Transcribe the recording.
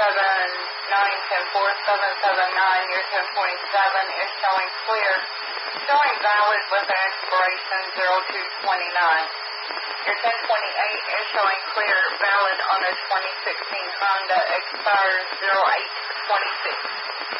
779, your 1027 is showing clear, showing valid with the expiration 0229. Your 1028 is showing clear, valid on a 2016 Honda, expires 0826.